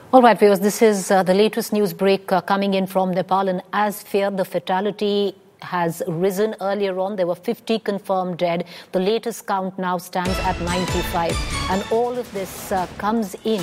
All right, viewers, this is the latest news break coming in from Nepal, and as feared, the fatality has risen. Earlier on, there were 50 confirmed dead. The latest count now stands at 95, and all of this comes in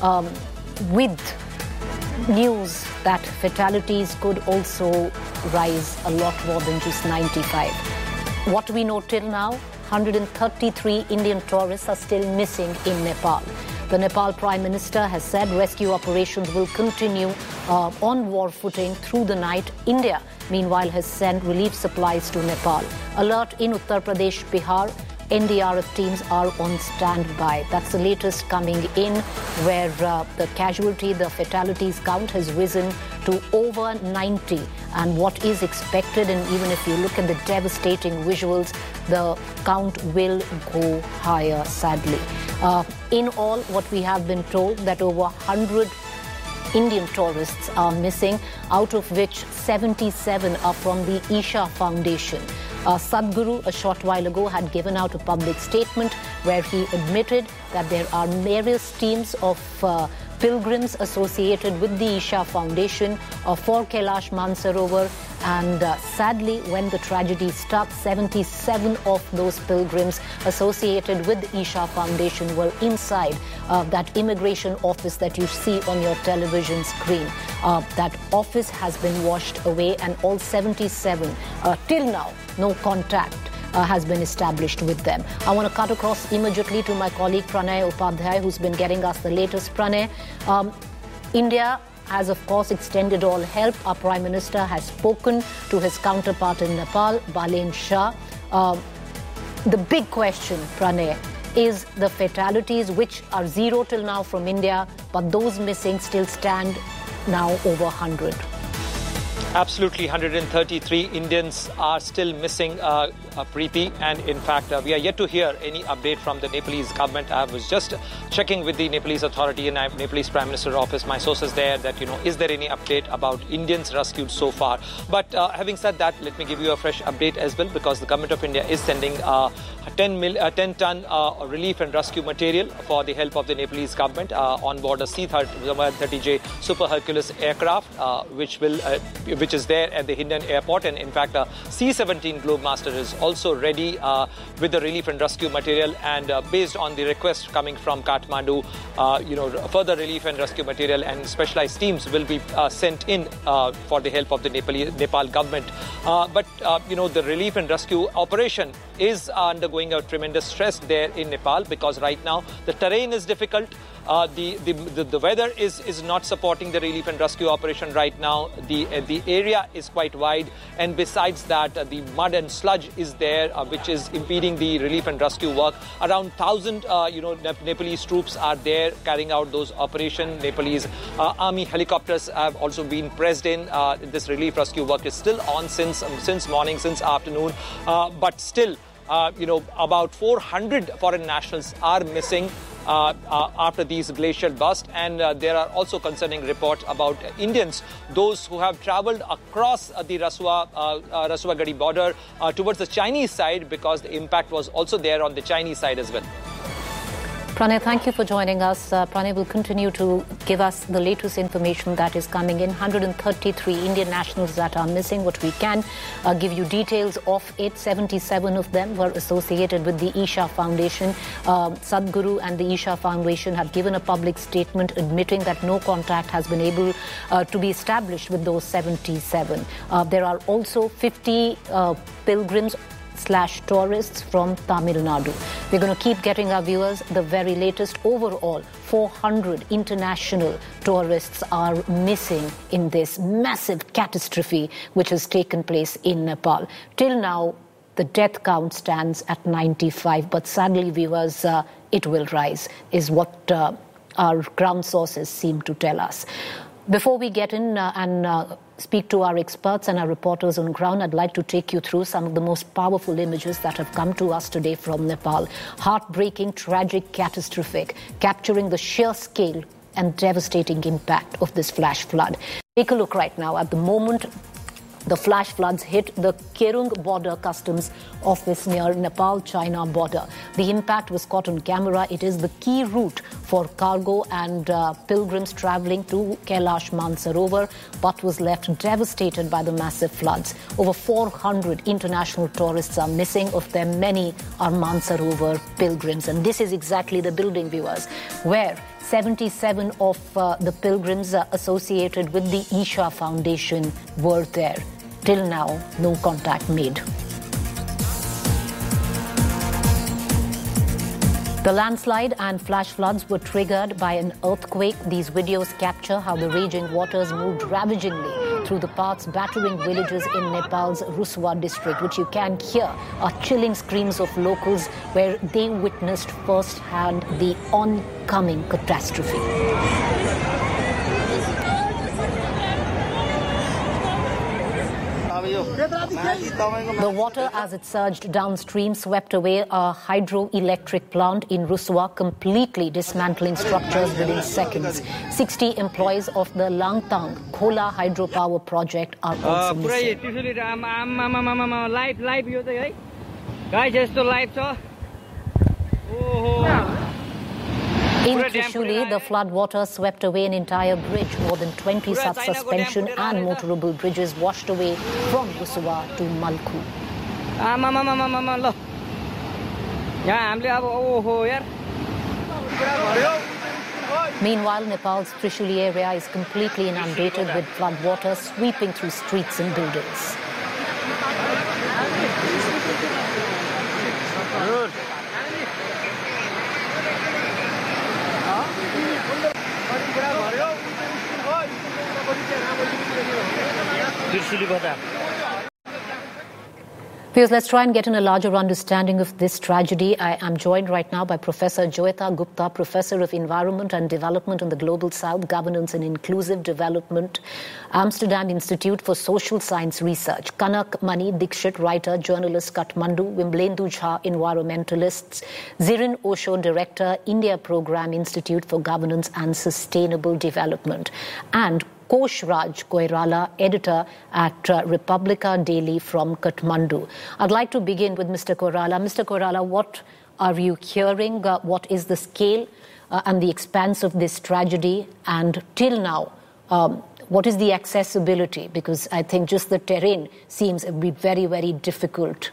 with news that fatalities could also rise a lot more than just 95. What do we know till now? 133 Indian tourists are still missing in Nepal. The Nepal Prime Minister has said rescue operations will continue on war footing through the night. India, meanwhile, has sent relief supplies to Nepal. Alert in Uttar Pradesh, Bihar. NDRF teams are on standby. That's the latest coming in, where the fatalities count has risen to over 90. And what is expected, and even if you look at the devastating visuals, the count will go higher, sadly. In all, what we have been told that over 100 Indian tourists are missing, out of which 77 are from the Isha Foundation. Sadhguru, a short while ago, had given out a public statement where he admitted that there are various teams of pilgrims associated with the Isha Foundation for Kailash Mansarovar, and sadly, when the tragedy struck, 77 of those pilgrims associated with the Isha Foundation were inside that immigration office that you see on your television screen. That office has been washed away, and all 77 till now, no contact has been established with them. I want to cut across immediately to my colleague Pranay Upadhyay, who's been getting us the latest. Pranay, India has, of course, extended all help. Our Prime Minister has spoken to his counterpart in Nepal, Balen Shah. The big question, Pranay, is the fatalities, which are zero till now from India, but those missing still stand now over 100. Absolutely, 133 Indians are still missing, Preeti, and in fact, we are yet to hear any update from the Nepalese government. I was just checking with the Nepalese authority and Nepalese Prime Minister's office, my sources there, that, is there any update about Indians rescued so far? But having said that, let me give you a fresh update as well, because the government of India is sending 10-ton relief and rescue material for the help of the Nepalese government on board a C-130J Super Hercules aircraft, which is there at the Hindon airport. And in fact, C-17 Globemaster is also ready with the relief and rescue material. And based on the request coming from Kathmandu, further relief and rescue material and specialized teams will be sent in for the help of the Nepal government. But the relief and rescue operation is undergoing a tremendous stress there in Nepal, because right now the terrain is difficult. The weather is not supporting the relief and rescue operation right now. The area is quite wide, and besides that, the mud and sludge is there, which is impeding the relief and rescue work. Around 1,000 Nepalese troops are there carrying out those operations. Nepalese army helicopters have also been pressed in. This relief rescue work is still on since morning, since afternoon, but still about 400 foreign nationals are missing after these glacial bursts, and there are also concerning reports about Indians, those who have travelled across the Rasua-Gadi border towards the Chinese side, because the impact was also there on the Chinese side as well. Pranay, thank you for joining us. Pranay will continue to give us the latest information that is coming in. 133 Indian nationals that are missing. What we can give you details of it. 77 of them were associated with the Isha Foundation. Sadhguru and the Isha Foundation have given a public statement admitting that no contact has been able to be established with those 77. There are also 50 pilgrims /tourists from Tamil Nadu. We're going to keep getting our viewers the very latest. Overall, 400 international tourists are missing in this massive catastrophe which has taken place in Nepal. Till now, the death count stands at 95, but sadly, viewers, it will rise, is what our ground sources seem to tell us. Before we get in and speak to our experts and our reporters on ground, I'd like to take you through some of the most powerful images that have come to us today from Nepal. Heartbreaking, tragic, catastrophic, capturing the sheer scale and devastating impact of this flash flood. Take a look right now. At the moment, The flash floods hit the Kerung border customs office near Nepal-China border. The impact was caught on camera. It is the key route for cargo and pilgrims travelling to Kailash Mansarovar, but was left devastated by the massive floods. Over 400 international tourists are missing. Of them, many are Mansarovar pilgrims. And this is exactly the building, viewers, where 77 of the pilgrims associated with the Isha Foundation were there. Till now, no contact made. The landslide and flash floods were triggered by an earthquake. These videos capture how the raging waters moved ravagingly through the paths, battering villages in Nepal's Ruswa district, which you can hear are chilling screams of locals where they witnessed firsthand the oncoming catastrophe. The water, as it surged downstream, swept away a hydroelectric plant in Ruswa, completely dismantling structures within seconds. 60 employees of the Langtang Khola hydropower project are also missing. In Trishuli, the flood water swept away an entire bridge. More than 20 such suspension and motorable bridges washed away from Ruswa to Malku. Meanwhile, Nepal's Trishuli area is completely inundated with flood water sweeping through streets and buildings. Viewers, let's try and get in a larger understanding of this tragedy. I am joined right now by Professor Joeta Gupta, Professor of Environment and Development in the Global South, Governance and Inclusive Development, Amsterdam Institute for Social Science Research, Kanak Mani Dikshit, writer, journalist, Kathmandu, Wimblendu Jha, environmentalists, Zirin Osho, Director, India Program Institute for Governance and Sustainable Development, and Kosh Raj Koirala, editor at Republica Daily from Kathmandu. I'd like to begin with Mr. Koirala. Mr. Koirala, what are you hearing? What is the scale and the expanse of this tragedy? And till now, what is the accessibility? Because I think just the terrain seems to be very, very difficult.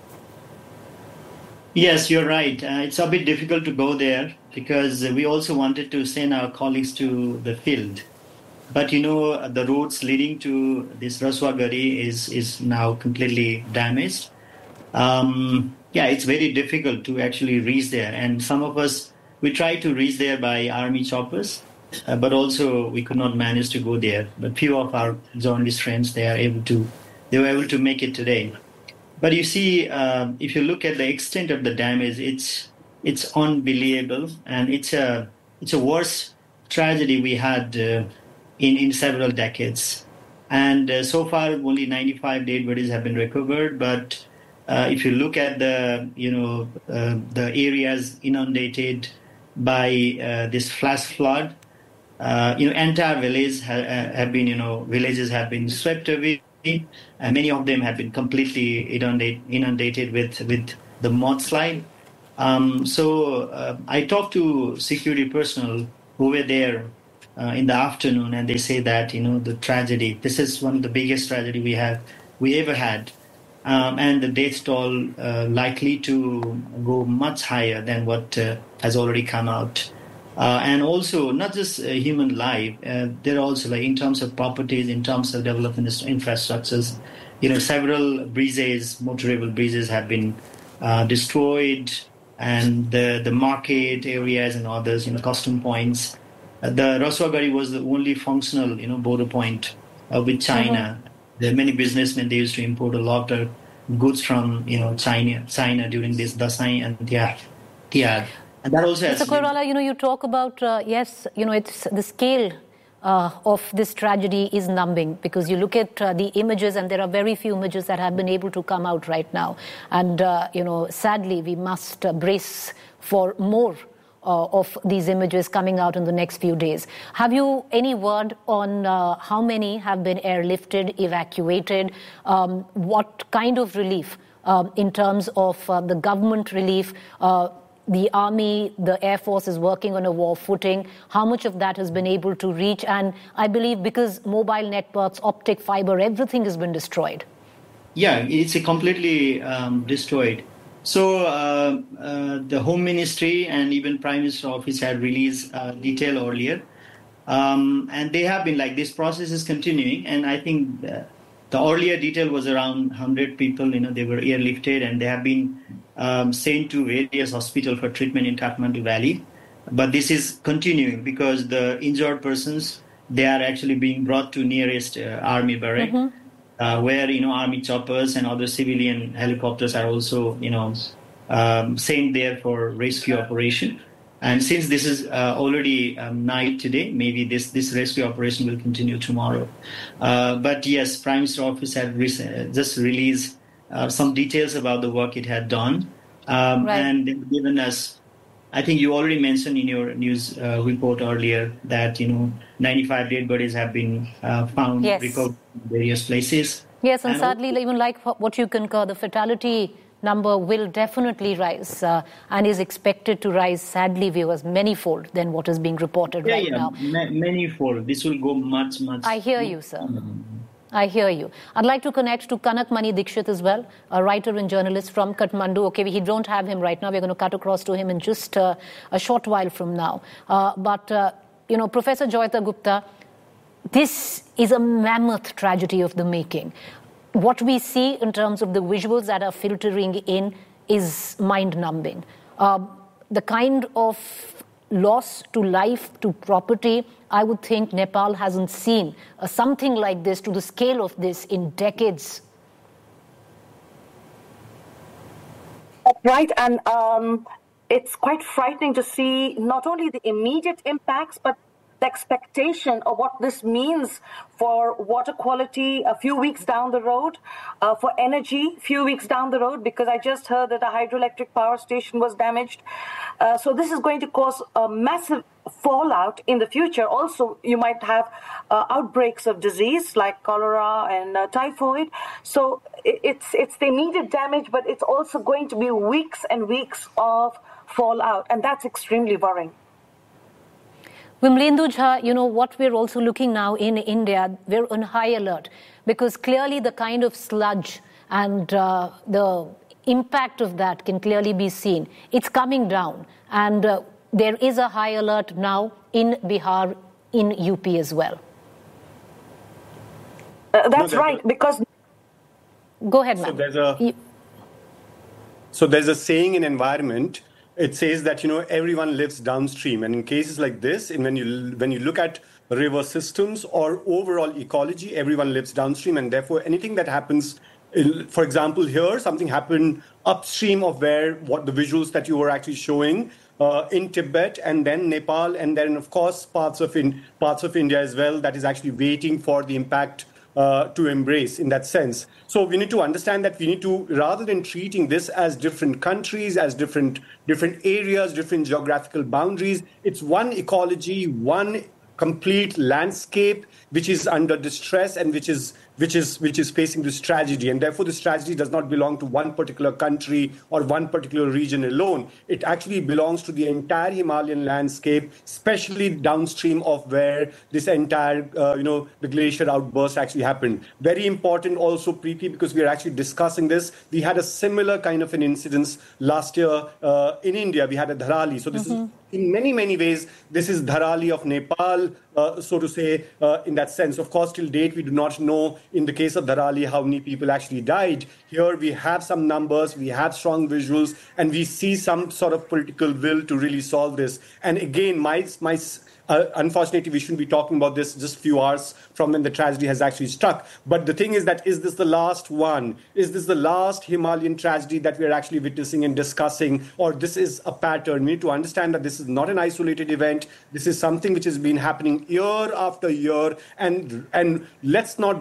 Yes, you're right. It's a bit difficult to go there because we also wanted to send our colleagues to the field. But, you know, the roads leading to this Raswa Gari is now completely damaged. It's very difficult to actually reach there. And some of us, we tried to reach there by army choppers, but also we could not manage to go there. But few of our journalist friends, they were able to make it today. But you see, if you look at the extent of the damage, it's unbelievable. And it's a worse tragedy we had in several decades. And so far, only 95 dead bodies have been recovered. But if you look at the areas inundated by this flash flood, entire villages have been swept away. And many of them have been completely inundated with the mudslide. So I talked to security personnel who were there in the afternoon, and they say that, the tragedy, this is one of the biggest tragedy we ever had. And the death toll likely to go much higher than what has already come out. And also, not just human life, there are also, like, in terms of properties, in terms of development infrastructures, several bridges, motorable bridges have been destroyed, and the market areas and others, custom points. The Raswa Gari was the only functional, border point with China. There are many businessmen, they used to import a lot of goods from, China during this Dasai and Tiag. And that also has... Mr. Koirala, you talk about, it's the scale of this tragedy is numbing, because you look at the images, and there are very few images that have been able to come out right now. And, sadly, we must brace for more of these images coming out in the next few days. Have you any word on how many have been airlifted, evacuated? What kind of relief in terms of the government relief? The Army, the Air Force is working on a war footing. How much of that has been able to reach? And I believe because mobile networks, optic fiber, everything has been destroyed. Yeah, it's a completely destroyed. So the Home Ministry and even Prime Minister's Office had released detail earlier. And they have been like, this process is continuing. And I think the earlier detail was around 100 people, they were airlifted and they have been sent to various hospitals for treatment in Kathmandu Valley. But this is continuing because the injured persons, they are actually being brought to nearest army barrack, where, army choppers and other civilian helicopters are also, sent there for rescue operation. And since this is already night today, maybe this rescue operation will continue tomorrow. But yes, Prime Minister's Office had just released some details about the work it had done. Right. And they've given us, I think you already mentioned in your news report earlier that, 95 dead bodies have been found, recovered in various places. Yes, and sadly, even like what you concur, the fatality number will definitely rise and is expected to rise, sadly, viewers, many-fold than what is being reported right now. Many-fold. This will go much. I hear you, sir. I hear you. I'd like to connect to Kanak Mani Dikshit as well, a writer and journalist from Kathmandu. Okay, we don't have him right now. We're going to cut across to him in just a short while from now. But Professor Joyita Gupta, this is a mammoth tragedy of the making. What we see in terms of the visuals that are filtering in is mind-numbing. The kind of loss to life, to property, I would think Nepal hasn't seen something like this to the scale of this in decades. Right, and it's quite frightening to see not only the immediate impacts, but the expectation of what this means for water quality a few weeks down the road, for energy a few weeks down the road, because I just heard that a hydroelectric power station was damaged. So this is going to cause a massive fallout in the future. Also, you might have outbreaks of disease like cholera and typhoid. So it's the immediate damage, but it's also going to be weeks and weeks of fallout, and that's extremely worrying. Vimlendu Jha, what we're also looking now in India, we're on high alert because clearly the kind of sludge and the impact of that can clearly be seen. It's coming down, and there is a high alert now in Bihar, in UP as well. That's right, because... Go ahead, ma'am. So there's a saying in environment. It says that, everyone lives downstream. And in cases like this, and when you look at river systems or overall ecology, everyone lives downstream. And therefore, anything that happens, for example, here, something happened upstream of what the visuals that you were actually showing in Tibet and then Nepal, and then, of course, parts of India as well, that is actually waiting for the impact to embrace in that sense. So we need to understand that we need to, rather than treating this as different countries, as different areas, different geographical boundaries, it's one ecology, one complete landscape which is under distress and which is facing this tragedy. And therefore, this tragedy does not belong to one particular country or one particular region alone. It actually belongs to the entire Himalayan landscape, especially downstream of where this entire, the glacier outburst actually happened. Very important also, Preeti, because we are actually discussing this. We had a similar kind of an incident last year in India. We had a Dharali. So this is, in many, many ways, this is Dharali of Nepal, so to say, in that sense. Of course, till date, we do not know in the case of Dharali how many people actually died. Here we have some numbers, we have strong visuals, and we see some sort of political will to really solve this. And again, unfortunately, we shouldn't be talking about this just a few hours from when the tragedy has actually struck. But the thing is that, is this the last one? Is this the last Himalayan tragedy that we are actually witnessing and discussing? Or this is a pattern? We need to understand that this is not an isolated event. This is something which has been happening year after year. And let's not blame this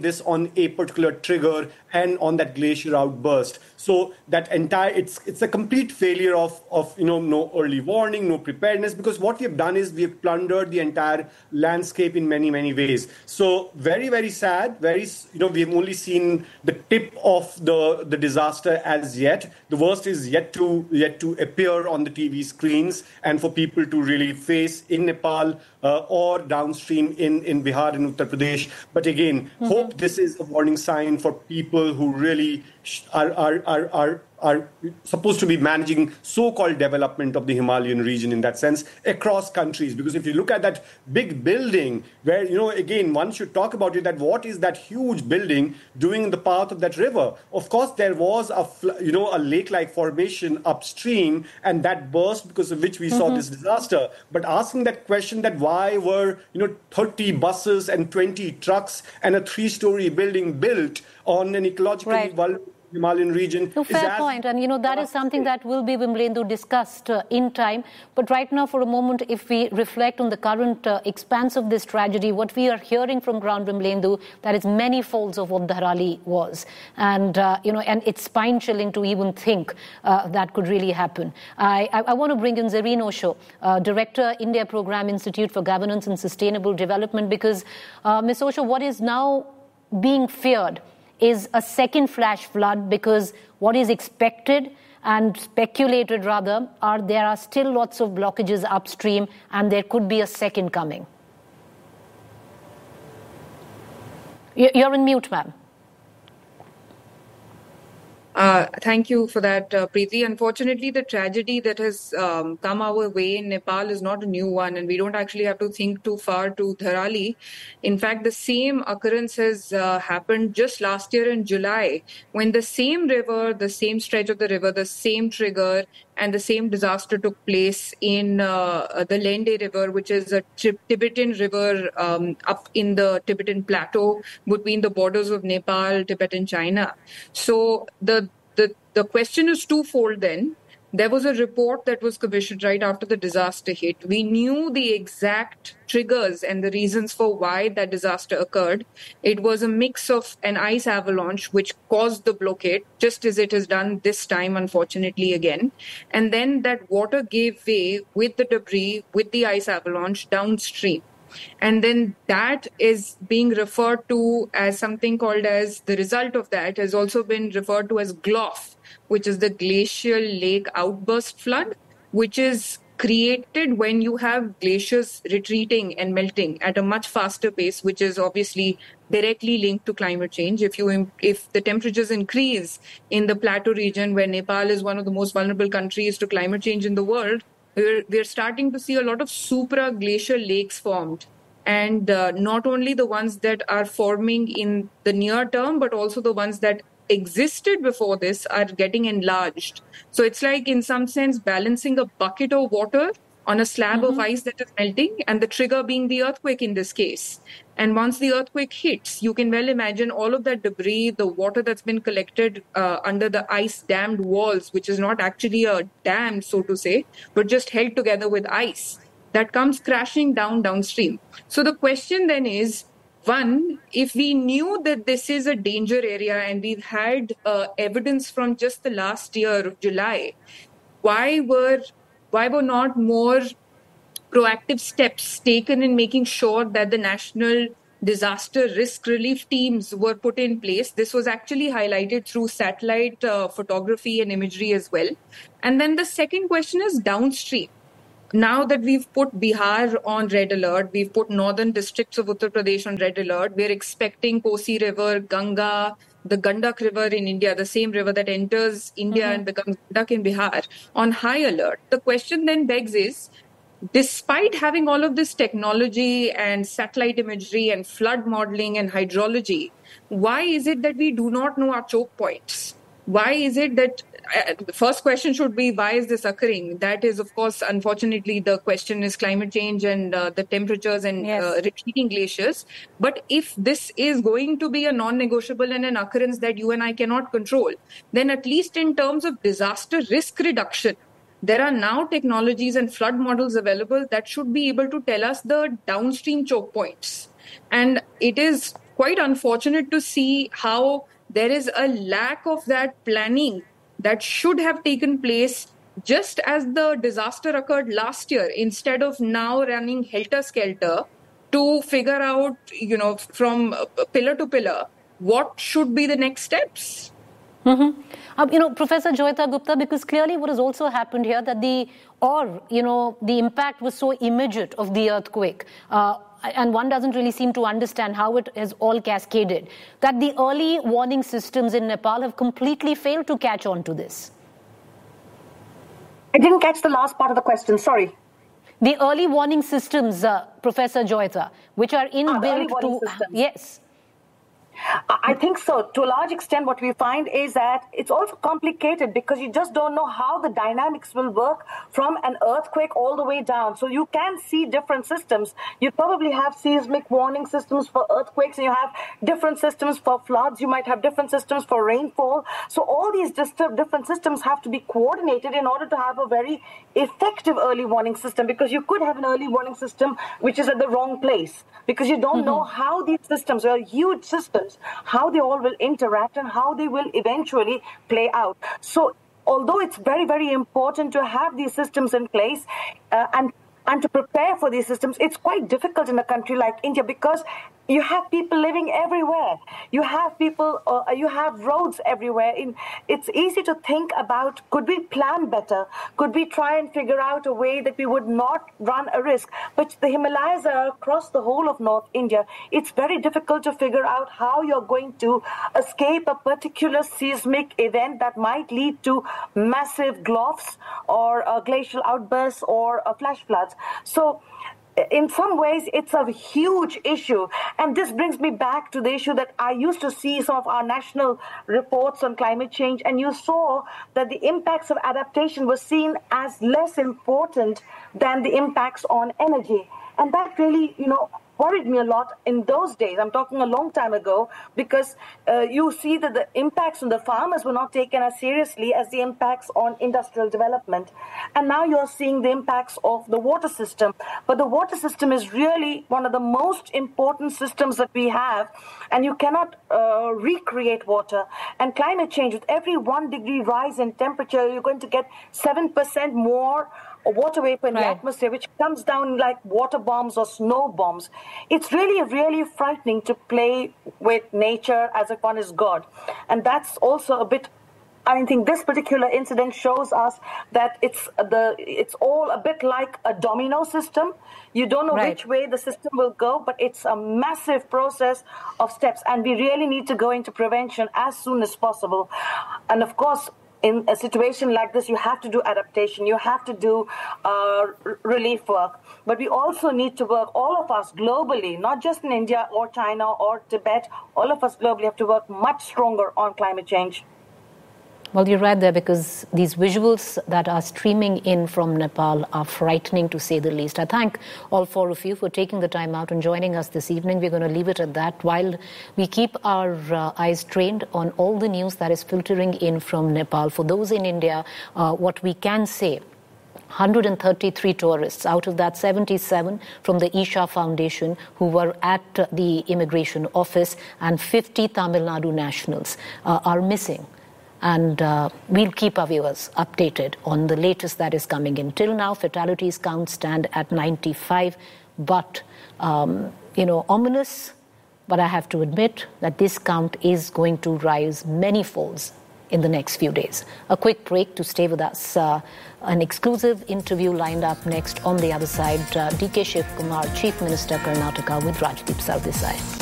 this on a particular trigger and on that glacier outburst. So that entire, it's a complete failure of no early warning, no preparedness, because what we have done is we have plundered the entire landscape in many, many ways. So very, very sad. We have only seen the tip of the disaster as yet. The worst is yet to appear on the TV screens and for people to really face in Nepal or downstream in Bihar and Uttar Pradesh. But again, hope this is a warning sign for people who really are supposed to be managing so-called development of the Himalayan region in that sense across countries. Because if you look at that big building where, again, one should talk about it, that what is that huge building doing in the path of that river? Of course, there was a lake-like formation upstream, and that burst because of which we saw this disaster. But asking that question, that why were 30 buses and 20 trucks and a 3-story building built on an ecologically vulnerable Himalayan region. No, fair point. And, that is something that will be, Vimalendu, discussed in time. But right now, for a moment, if we reflect on the current expanse of this tragedy, what we are hearing from ground, Vimalendu, that is many folds of what Dhaarauli was. And, and it's spine-chilling to even think that could really happen. I want to bring in Zareen Osho, Director, India Program Institute for Governance and Sustainable Development, because, Ms. Osho, what is now being feared is a second flash flood, because what is expected and speculated rather there are still lots of blockages upstream, and there could be a second coming. You're in mute, ma'am. Thank you for that, Preeti. Unfortunately, the tragedy that has come our way in Nepal is not a new one, and we don't actually have to think too far to Dhaarauli. In fact, the same occurrence has happened just last year in July, when the same river, the same stretch of the river, the same trigger, and the same disaster took place in the Lende River, which is a Tibetan river up in the Tibetan plateau between the borders of Nepal, Tibet, and China. So the question is twofold then. There was a report that was commissioned right after the disaster hit. We knew the exact triggers and the reasons for why that disaster occurred. It was a mix of an ice avalanche, which caused the blockade, just as it has done this time, unfortunately, again. And then that water gave way with the debris, with the ice avalanche downstream. And then that is being referred to as something called as, the result of that has also been referred to as GLOF, which is the glacial lake outburst flood, which is created when you have glaciers retreating and melting at a much faster pace, which is obviously directly linked to climate change. If the temperatures increase in the plateau region, where Nepal is one of the most vulnerable countries to climate change in the world, we're starting to see a lot of supra-glacial lakes formed. And not only the ones that are forming in the near term, but also the ones that existed before this are getting enlarged. So it's like, in some sense, balancing a bucket of water on a slab of ice that is melting, and the trigger being the earthquake in this case. And once the earthquake hits, you can well imagine all of that debris, the water that's been collected under the ice-dammed walls, which is not actually a dam, so to say, but just held together with ice, that comes crashing downstream. So the question then is, one, if we knew that this is a danger area and we've had evidence from just the last year of July, why were not more proactive steps taken in making sure that the national disaster risk relief teams were put in place? This was actually highlighted through satellite photography and imagery as well. And then the second question is downstream. Now that we've put Bihar on red alert, we've put northern districts of Uttar Pradesh on red alert, we're expecting Kosi River, Ganga, the Gandak River in India, the same river that enters India and becomes Gandak in Bihar, on high alert. The question then begs is, despite having all of this technology and satellite imagery and flood modeling and hydrology, why is it that we do not know our choke points? Why is it that the first question should be, why is this occurring? That is, of course, unfortunately, the question is climate change and the temperatures and retreating glaciers. But if this is going to be a non-negotiable and an occurrence that you and I cannot control, then at least in terms of disaster risk reduction, there are now technologies and flood models available that should be able to tell us the downstream choke points. And it is quite unfortunate to see how there is a lack of that planning that should have taken place just as the disaster occurred last year, instead of now running helter-skelter to figure out, from pillar to pillar, what should be the next steps. Mm-hmm. Professor Joyita Gupta, because clearly what has also happened here that the impact was so immediate of the earthquake, and one doesn't really seem to understand how it has all cascaded, that the early warning systems in Nepal have completely failed to catch on to this. I didn't catch the last part of the question, sorry. The early warning systems, Professor Joyita, which are inbuilt to... Yes. I think so. To a large extent, what we find is that it's also complicated because you just don't know how the dynamics will work from an earthquake all the way down. So you can see different systems. You probably have seismic warning systems for earthquakes, and you have different systems for floods. You might have different systems for rainfall. So all these different systems have to be coordinated in order to have a very effective early warning system, because you could have an early warning system which is at the wrong place because you don't know how these systems are huge systems, how they all will interact and how they will eventually play out. So although it's very, very important to have these systems in place and to prepare for these systems, it's quite difficult in a country like India because you have people living everywhere. You have people, you have roads everywhere. It's easy to think about, could we plan better? Could we try and figure out a way that we would not run a risk? But the Himalayas are across the whole of North India. It's very difficult to figure out how you're going to escape a particular seismic event that might lead to massive gulfs or glacial outbursts or flash floods. So in some ways, it's a huge issue. And this brings me back to the issue that I used to see some of our national reports on climate change, and you saw that the impacts of adaptation were seen as less important than the impacts on energy. And that really, worried me a lot in those days. I'm talking a long time ago, because you see that the impacts on the farmers were not taken as seriously as the impacts on industrial development. And now you're seeing the impacts of the water system. But the water system is really one of the most important systems that we have, and you cannot recreate water. And climate change, with every 1 degree rise in temperature, you're going to get 7% more water vapor in the atmosphere, which comes down like water bombs or snow bombs. It's really, really frightening to play with nature as if one is God. And that's also a bit, I think this particular incident shows us that it's all a bit like a domino system. You don't know which way the system will go, but it's a massive process of steps. And we really need to go into prevention as soon as possible. And of course, in a situation like this, you have to do adaptation, you have to do relief work. But we also need to work, all of us globally, not just in India or China or Tibet, all of us globally have to work much stronger on climate change. Well, you're right there, because these visuals that are streaming in from Nepal are frightening, to say the least. I thank all four of you for taking the time out and joining us this evening. We're going to leave it at that while we keep our eyes trained on all the news that is filtering in from Nepal. For those in India, what we can say, 133 tourists, out of that 77 from the Isha Foundation who were at the immigration office, and 50 Tamil Nadu nationals are missing. And we'll keep our viewers updated on the latest that is coming in. Till now, fatalities count stand at 95, but, ominous. But I have to admit that this count is going to rise many folds in the next few days. A quick break to stay with us. An exclusive interview lined up next. On the other side, DK Shiv Kumar, Chief Minister Karnataka, with Rajdeep Sardesai.